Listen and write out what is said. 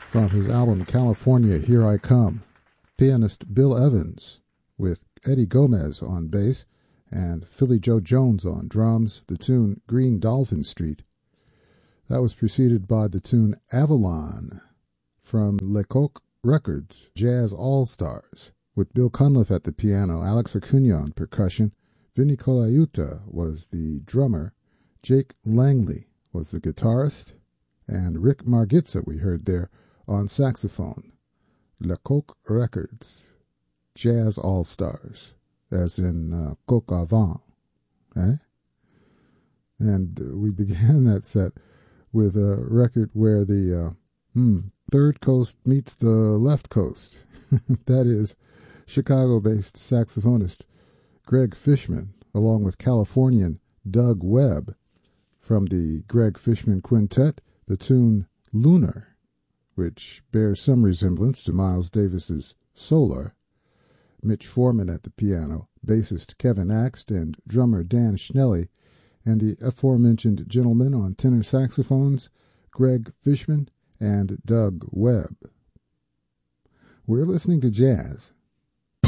from his album California, Here I Come. Pianist Bill Evans with Eddie Gomez on bass and Philly Joe Jones on drums, the tune Green Dolphin Street. That was preceded by the tune Avalon from Lecoq Records, Jazz All-Stars, with Bill Cunliffe at the piano, Alex Acuna on percussion, Vinny Colaiuta was the drummer, Jake Langley was the guitarist, and Rick Margitza we heard there on saxophone. Lecoq Records, Jazz All-Stars, as in coq au vin, eh? And we began that set with a record where the third coast meets the left coast. That is Chicago-based saxophonist Greg Fishman, along with Californian Doug Webb, from the Greg Fishman Quintet, the tune Lunar, which bears some resemblance to Miles Davis's Solar. Mitch Foreman at the piano, bassist Kevin Axt, and drummer Dan Schnelly, and the aforementioned gentlemen on tenor saxophones, Greg Fishman and Doug Webb. We're listening to jazz,